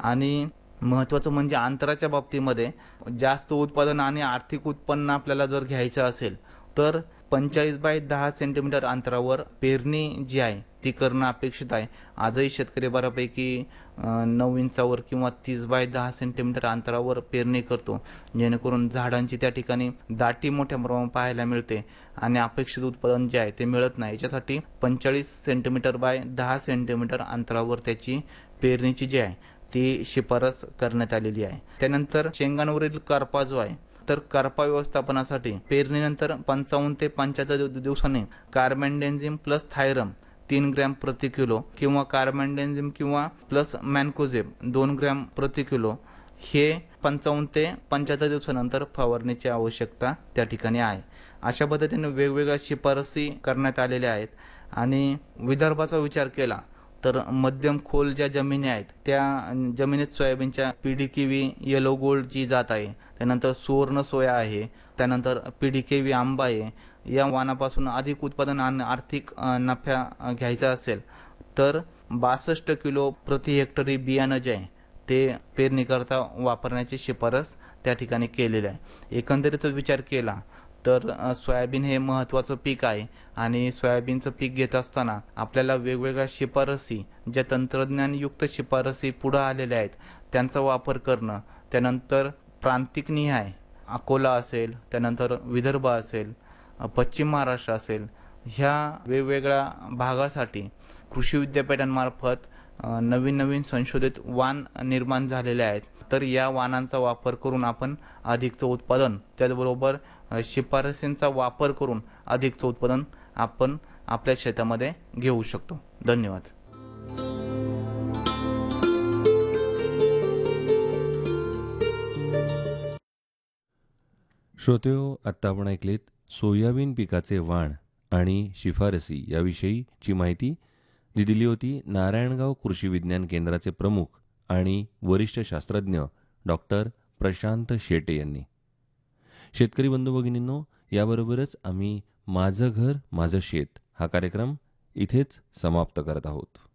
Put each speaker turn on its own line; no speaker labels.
आणि महत्त्वाचं म्हणजे अंतराच्या बाबतीमध्ये जास्त उत्पादन आणि आर्थिक उत्पन्न आपल्याला जर घ्यायचं असेल तर 45 बाय 10 सेंटीमीटर अंतरावर पेरणी जी आहे ती करणं अपेक्षित आहे. आजही शेतकरी बऱ्यापैकी 9 इंचावर किंवा 30 बाय 10 सेंटीमीटर अंतरावर पेरणी करतो, जेणेकरून झाडांची त्या ठिकाणी दाटी मोठ्या प्रमाणात पाहायला मिळते आणि अपेक्षित उत्पादन जे आहे ते मिळत नाही. याच्यासाठी 45 सेंटीमीटर बाय 10 सेंटीमीटर अंतरावर त्याची पेरणीची जी आहे ती शिफारस करण्यात आलेली आहे. त्यानंतर शेंगांवरील करपा जो आहे तर करपा व्यवस्थापनासाठी पेरणीनंतर 55 ते 75 दिवसांनी कार्बेंडेन्झिम प्लस थायरम 3 ग्रॅम प्रति किलो किंवा कार्बेंडेन्झिम किंवा प्लस मॅन्कोझेब 2 ग्रॅम प्रति किलो हे 55 ते 75 दिवसानंतर फवारणीची आवश्यकता त्या ठिकाणी आहे. अशा पद्धतीने वेगवेगळ्या शिफारसी करण्यात आलेल्या आहेत. आणि विदर्भाचा विचार केला तर मध्यम खोल ज्या जमिनी आहेत त्या जमिनीत सोयाबीनच्या PDKV येलो गोल्ड जी जात आहे, त्यानंतर सुवर्ण सोया आहे, त्यानंतर PDKV आंबा आहे, या वाणापासून अधिक उत्पादन आणि आर्थिक नफ्या घ्यायचा असेल तर 62 किलो प्रति हेक्टरी बियाणं जे आहे ते पेरणीकरता वापरण्याची शिफारस त्या ठिकाणी केलेली आहे. एकंदरीतच विचार केला तर सोयाबीन हे महत्त्वाचं पीक आहे आणि सोयाबीनचं पीक घेत असताना आपल्याला वेगवेगळ्या शिफारसी ज्या तंत्रज्ञानयुक्त शिफारसी पुढं आलेल्या आहेत त्यांचा वापर करणं, त्यानंतर प्रांतिकनिहाय अकोला असेल, त्यानंतर विदर्भ असेल, पश्चिम महाराष्ट्र असेल, ह्या वेगवेगळ्या भागासाठी कृषी विद्यापीठांमार्फत नवीन नवीन संशोधित वाण निर्माण झालेले आहेत. तर या वाणांचा वापर करून आपण अधिकचं उत्पादन, त्याचबरोबर शिफारसींचा वापर करून अधिकचं उत्पादन आपण आपल्या शेतामध्ये घेऊ शकतो. धन्यवाद.
श्रोतेहो, आत्ता आपण ऐकलेत सोयाबीन पिकाचे वाण आणि शिफारसी याविषयीची माहिती जी दिली होती नारायणगाव कृषी विज्ञान केंद्राचे प्रमुख आणि वरिष्ठ शास्त्रज्ञ डॉक्टर प्रशांत शेटे यांनी. शेतकरी बंधू भगिनींनो, याबरोबरच आम्ही माझं घर माझं शेत हा कार्यक्रम इथेच समाप्त करत आहोत.